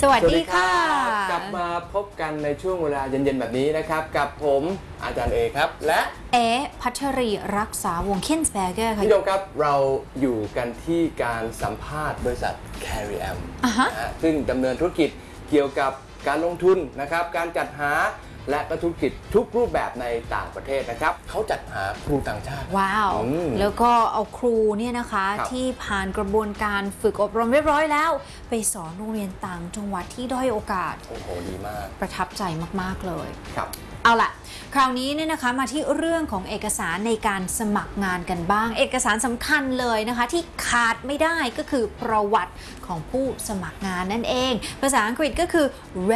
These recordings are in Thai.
สวัสดีค่ะกลับมาพบกันในช่วงเวลาเย็นๆแบบนี้นะครับกับผมอาจารย์เอครับและพัชรีรักษาวงศ์เคนสเบเกอร์ค่ะพี่โยครับเราอยู่กันที่การสัมภาษณ์บริษัท Carriam ซึ่งดำเนินธุรกิจเกี่ยวกับการลงทุนนะครับการจัดหาและก็ธุรกิจทุกรูปแบบในต่างประเทศนะครับเขาจัดหาครูต่างชาติว้าวแล้วก็เอาครูเนี่ยนะคะที่ผ่านกระบวนการฝึกอบรมเรียบร้อยแล้วไปสอนโรงเรียนต่างจังหวัดที่ด้อยโอกาสโอ้โหดีมากประทับใจมากๆเลยครับเอาล่ะคราวนี้เนี่ยนะคะมาที่เรื่องของเอกสารในการสมัครงานกันบ้างเอกสารสำคัญเลยนะคะที่ขาดไม่ได้ก็คือประวัติของผู้สมัครงานนั่นเองภาษาอังกฤษก็คือ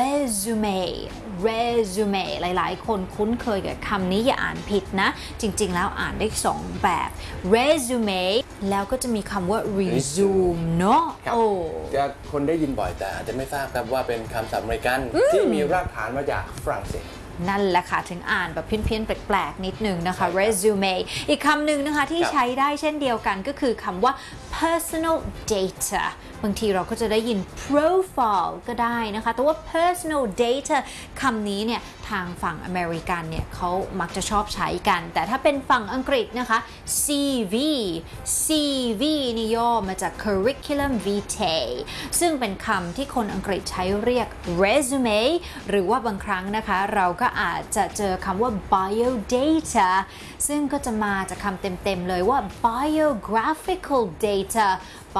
resume หลายๆคนคุ้นเคยกับคำนี้อย่าอ่านผิดนะจริงๆแล้วอ่านได้2แบบ resume แล้วก็จะมีคำว่า resume เนาะโอ้จะคนได้ยินบ่อยแต่อาจจะไม่ทราบครับว่าเป็นคำศัพท์อเมริกันที่มีรากฐานมาจากฝรั่งเศสนั่นแหละค่ะถึงอ่านแบบเพี้ยนๆแปลกๆนิดนึงนะคะ resume อีกคำหนึ่งนะคะที่ใช้ได้เช่นเดียวกันก็คือคำว่า personal data บางทีเราก็จะได้ยิน profile ก็ได้นะคะแต่ว่า personal data คำนี้เนี่ยทางฝั่งอเมริกันเนี่ยเขามักจะชอบใช้กันแต่ถ้าเป็นฝั่งอังกฤษนะคะ CV นี่ย่อมาจาก curriculum vitae ซึ่งเป็นคำที่คนอังกฤษใช้เรียก resume หรือว่าบางครั้งนะคะเราก็อาจจะเจอคำว่า biodata ซึ่งก็จะมาจากคำเต็มๆเลยว่า biographical data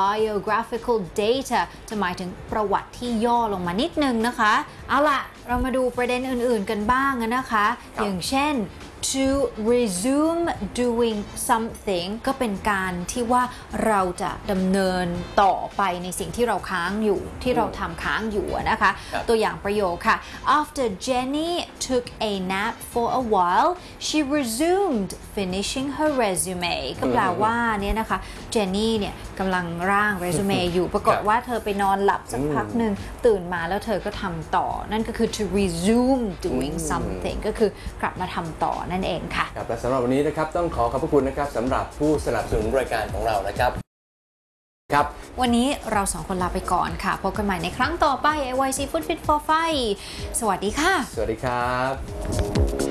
จะหมายถึงประวัติที่ย่อลงมานิดนึงนะคะเอาล่ะเรามาดูประเด็นอื่นๆกันบ้างนะคะอย่างเช่นto resume doing something ก็เป็นการที่ว่าเราจะดำเนินต่อไปในสิ่งที่เราค้างอยู่ที่เราทำค้างอยู่นะคะตัวอย่างประโยคค่ะ After Jenny took a nap for a while she resumed finishing her resume ก็แปลว่าเนี่ยนะคะเจนนี่เนี่ยกำลังร่าง resume อยู่ปรากฏว่าเธอไปนอนหลับสักพักหนึ่งตื่นมาแล้วเธอก็ทำต่อนั่นก็คือ to resume doing something ก็คือกลับมาทำต่อนั่นเองค่ะครับและสำหรับวันนี้นะครับต้องขอขอบพระคุณนะครับสำหรับผู้สนับสนุนรายการของเรานะครับครับวันนี้เราสองคนลาไปก่อนค่ะพบกันใหม่ในครั้งต่อไป AYC Food Fit for Fight สวัสดีค่ะสวัสดีครับ